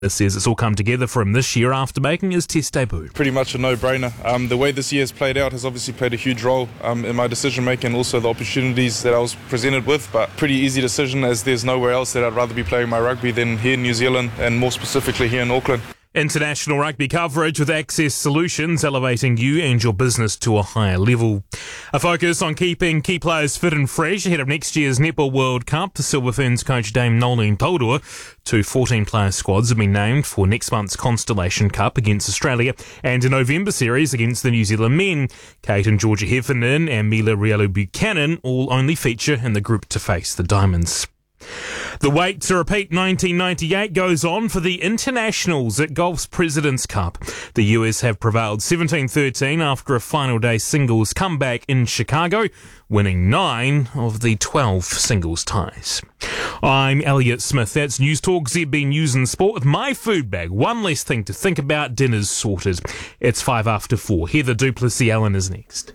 says it's all come together for him this year after making his Test debut. Pretty much a no-brainer. The way this year has played out has obviously played a huge role in my decision-making and also the opportunities that I was presented with, but pretty easy decision as there's nowhere else that I'd rather be playing my rugby than here in New Zealand and more specifically here in Auckland. International rugby coverage with Access Solutions, elevating you and your business to a higher level. A focus on keeping key players fit and fresh ahead of next year's Netball World Cup. The Silver Ferns coach Dame Nolene Taurua. 2 14-player squads have been named for next month's Constellation Cup against Australia and a November series against the New Zealand men. Kate and Georgia Heffernan and Mila Rielu Buchanan all only feature in the group to face the Diamonds. The wait to repeat 1998 goes on for the internationals at golf's President's Cup. The US have prevailed 17-13 after a final day singles comeback in Chicago, winning 9 of the 12 singles ties. I'm Elliot Smith. That's News Talk ZB News and Sport with my food bag. One less thing to think about. Dinner's sorted. It's 5 after 4. Heather Duplessis-Allen is next.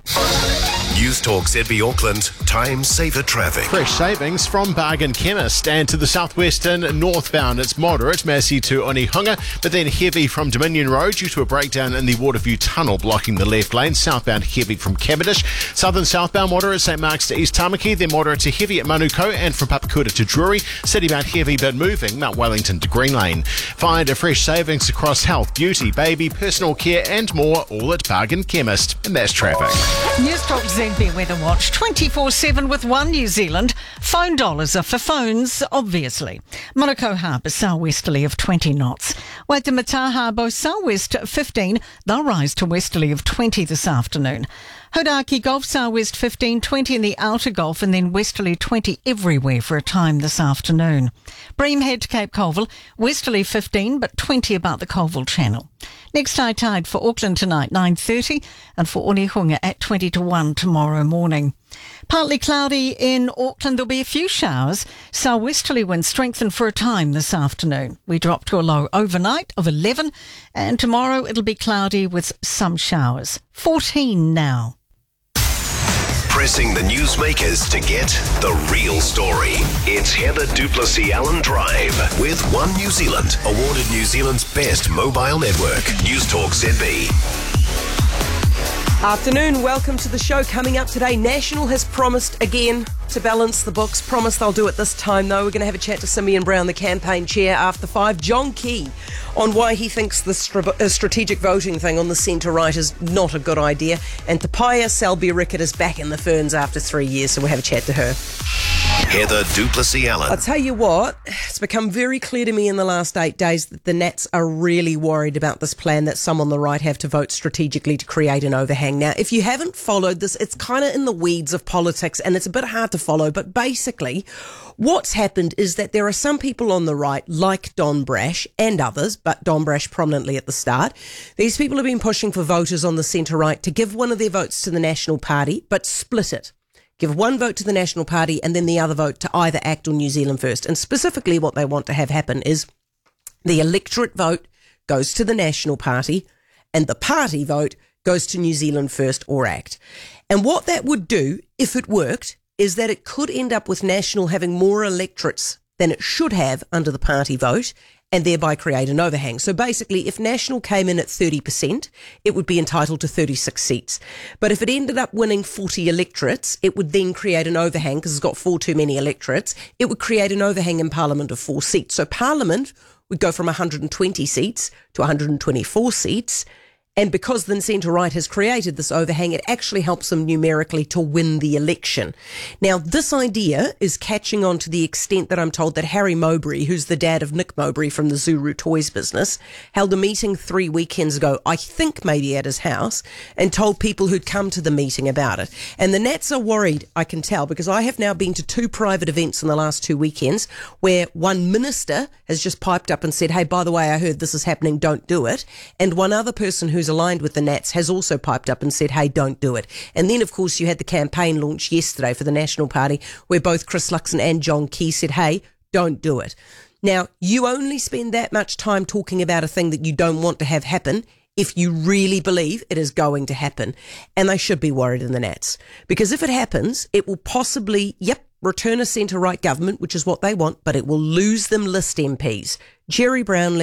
News Talk ZB Auckland, time saver traffic. Fresh savings from Bargain Chemist, and to the southwestern northbound it's moderate, Massey to Onehunga, but then heavy from Dominion Road due to a breakdown in the Waterview Tunnel blocking the left lane. Southbound heavy from Cavendish. Southbound moderate St Mark's to East Tamaki, then moderate to heavy at Manuko and from Papakuta to Drury. Citybound heavy but moving Mount Wellington to Green Lane. Find a fresh savings across health, beauty, baby, personal care and more, all at Bargain Chemist. And that's traffic. News Talk ZB Weather Watch 24/7 with One New Zealand. Phone dollars are for phones, obviously. Manukau Harbour southwesterly of 20 knots. Waitemata Harbour southwest 15. They'll rise to westerly of 20 this afternoon. Hodaki Gulf southwest 15, 20 in the outer Gulf and then westerly 20 everywhere for a time this afternoon. Bream Head to Cape Colville, westerly 15 but 20 about the Colville Channel. Next high tide for Auckland tonight 9:30 and for Onehunga at 20 to 1 tomorrow morning. Partly cloudy in Auckland, there'll be a few showers. Southwesterly winds strengthen for a time this afternoon. We drop to a low overnight of 11 and tomorrow it'll be cloudy with some showers. 14 now. Pressing the newsmakers to get the real story. It's Heather Duplessis-Allen Drive with One New Zealand, awarded New Zealand's best mobile network. News Talk ZB. Afternoon, welcome to the show. Coming up today, National has promised again to balance the books. Promise they'll do it this time, though. We're going to have a chat to Simeon Brown, the campaign chair, after 5. John Key on why he thinks the strategic voting thing on the centre-right is not a good idea. And Tapaya Selby Rickett is back in the Ferns after 3 years, so we'll have a chat to her. Heather Duplessis-Allen. I'll tell you what, it's become very clear to me in the last 8 days that the Nats are really worried about this plan that some on the right have to vote strategically to create an overhang. Now, if you haven't followed this, it's kind of in the weeds of politics and it's a bit hard to follow, but basically what's happened is that there are some people on the right, like Don Brash and others, but Don Brash prominently at the start. These people have been pushing for voters on the centre-right to give one of their votes to the National Party, but split it. Give one vote to the National Party and then the other vote to either ACT or New Zealand First. And specifically what they want to have happen is the electorate vote goes to the National Party and the party vote goes to New Zealand First or ACT. And what that would do, if it worked, is that it could end up with National having more electorates than it should have under the party vote and thereby create an overhang. So basically, if National came in at 30%, it would be entitled to 36 seats. But if it ended up winning 40 electorates, it would then create an overhang because it's got 4 too many electorates. It would create an overhang in Parliament of 4 seats. So Parliament would go from 120 seats to 124 seats. And because the centre-right has created this overhang, it actually helps them numerically to win the election. Now, this idea is catching on to the extent that I'm told that Harry Mowbray, who's the dad of Nick Mowbray from the Zuru Toys business, held a meeting 3 weekends ago, I think maybe at his house, and told people who'd come to the meeting about it. And the Nats are worried, I can tell, because I have now been to 2 private events in the last 2 weekends where one minister has just piped up and said, hey, by the way, I heard this is happening, don't do it. And one other person who's aligned with the Nats has also piped up and said, hey, don't do it. And then, of course, you had the campaign launch yesterday for the National Party where both Chris Luxon and John Key said, hey, don't do it. Now, you only spend that much time talking about a thing that you don't want to have happen if you really believe it is going to happen. And they should be worried in the Nats. Because if it happens, it will possibly, return a centre-right government, which is what they want, but it will lose them list MPs. Jerry Brown